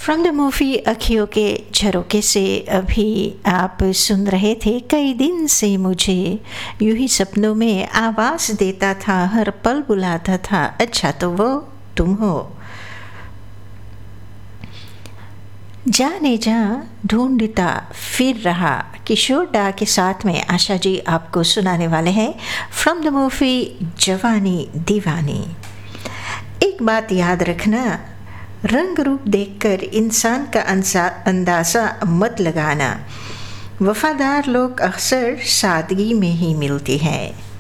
From the movie अखियों के झरोके से अभी आप सुन रहे थे कई दिन से मुझे यूं ही सपनों में आवाज़ देता था, हर पल बुलाता था, अच्छा तो वो तुम हो। जाने जा ढूंढता फिर रहा, किशोर डा के साथ में आशा जी आपको सुनाने वाले हैं फ्रॉम द मूवी जवानी दीवानी। एक बात याद रखना, रंग रूप देखकर इंसान का अंदाज़ा मत लगाना, वफ़ादार लोग अक्सर सादगी में ही मिलते हैं।